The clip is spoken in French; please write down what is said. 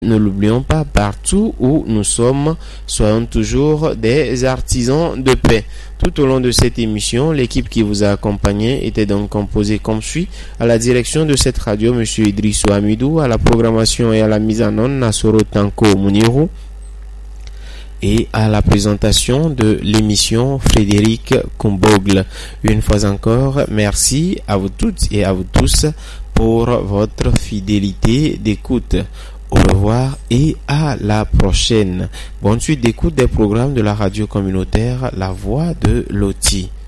Ne l'oublions pas, partout où nous sommes, soyons toujours des artisans de paix. Tout au long de cette émission, l'équipe qui vous a accompagné était donc composée comme suit. À la direction de cette radio, M. Idrissou Amidou, à la programmation et à la mise en onde, Nassoro Tanko Mounirou, et à la présentation de l'émission, Frédéric Combogle. Une fois encore, merci à vous toutes et à vous tous pour votre fidélité d'écoute. Au revoir et à la prochaine. Bonne suite d'écoute des programmes de la radio communautaire La Voix de Loti.